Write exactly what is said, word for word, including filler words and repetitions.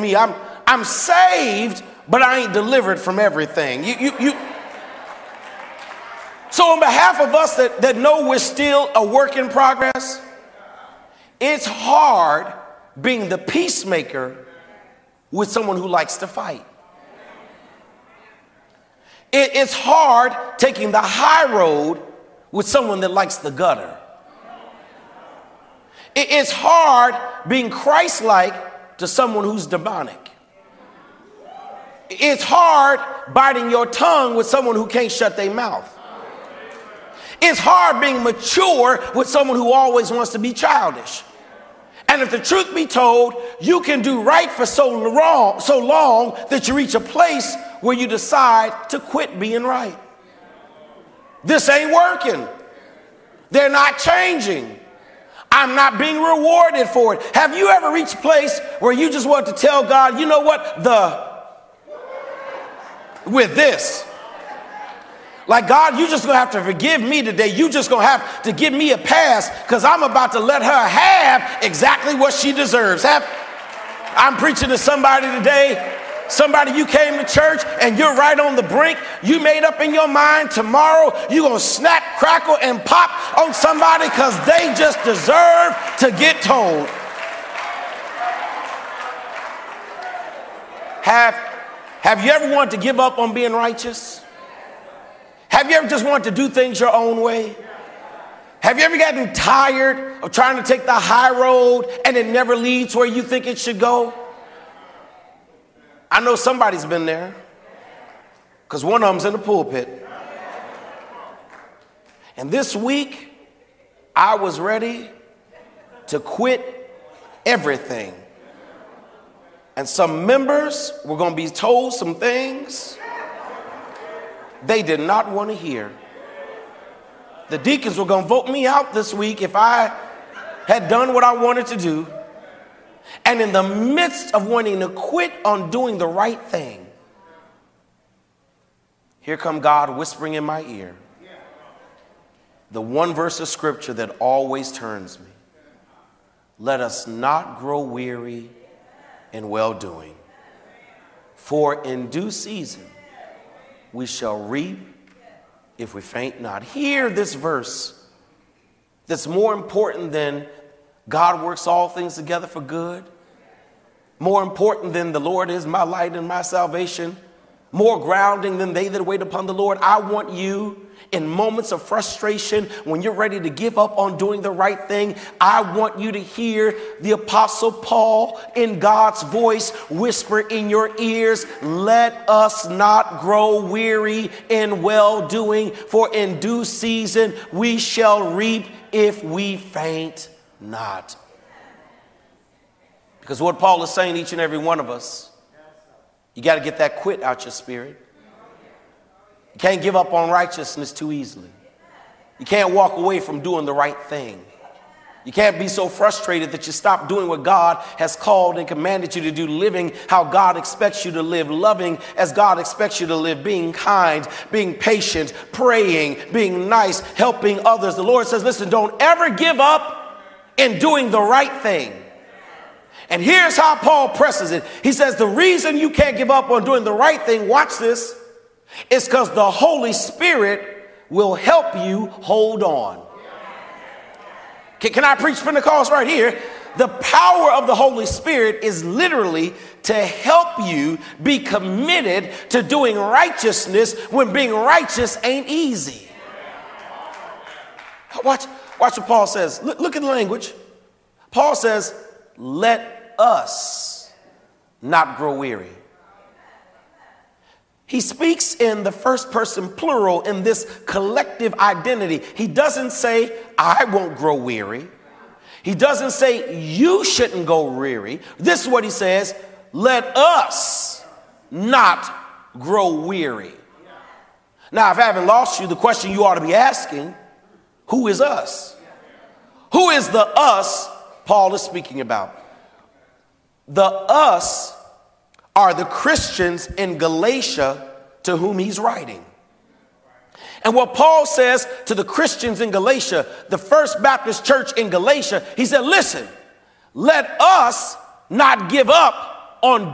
me. I'm, I'm saved, but I ain't delivered from everything. You, you, you. So on behalf of us that, that know we're still a work in progress, it's hard being the peacemaker with someone who likes to fight. It, it's hard taking the high road with someone that likes the gutter. It, it's hard being Christ-like to someone who's demonic. It's hard biting your tongue with someone who can't shut their mouth. It's hard being mature with someone who always wants to be childish. And if the truth be told, you can do right for so long, so long that you reach a place where you decide to quit being right. This ain't working. They're not changing. I'm not being rewarded for it. Have you ever reached a place where you just want to tell God, you know what, the, with this, like, God, you just gonna have to forgive me today. You just gonna have to give me a pass because I'm about to let her have exactly what she deserves. Have, I'm preaching to somebody today. Somebody, you came to church and you're right on the brink. You made up in your mind tomorrow you're going to snap, crackle, and pop on somebody because they just deserve to get told. Have, have you ever wanted to give up on being righteous? Have you ever just wanted to do things your own way? Have you ever gotten tired of trying to take the high road and it never leads where you think it should go? I know somebody's been there because one of them's in the pulpit. And this week, I was ready to quit everything. And some members were going to be told some things they did not want to hear. The deacons were going to vote me out this week if I had done what I wanted to do. And in the midst of wanting to quit on doing the right thing, here come God whispering in my ear the one verse of scripture that always turns me. Let us not grow weary in well-doing, for in due season we shall reap if we faint not. Hear this verse that's more important than God works all things together for good, more important than the Lord is my light and my salvation, more grounding than they that wait upon the Lord. I want you in moments of frustration, when you're ready to give up on doing the right thing, I want you to hear the Apostle Paul in God's voice whisper in your ears, let us not grow weary in well-doing, for in due season we shall reap if we faint not. Because what Paul is saying to each and every one of us, you got to get that quit out your spirit. You can't give up on righteousness too easily. You can't walk away from doing the right thing. You can't be so frustrated that you stop doing what God has called and commanded you to do, living how God expects you to live, loving as God expects you to live, being kind, being patient, praying, being nice, helping others. The Lord says, listen, don't ever give up in doing the right thing. And here's how Paul presses it. He says the reason you can't give up on doing the right thing, watch this, is because the Holy Spirit will help you hold on. Can, can I preach Pentecost right here? The power of the Holy Spirit is literally to help you be committed to doing righteousness when being righteous ain't easy. Watch, watch what Paul says. Look, look at the language. Paul says, let us not grow weary. He speaks in the first person plural in this collective identity. He doesn't say, I won't grow weary. He doesn't say, you shouldn't go weary. This is what he says, let us not grow weary. Now, if I haven't lost you, the question you ought to be asking, who is us? Who is the us Paul is speaking about? The us are the Christians in Galatia to whom he's writing. And what Paul says to the Christians in Galatia, the First Baptist Church in Galatia, he said, listen, let us not give up on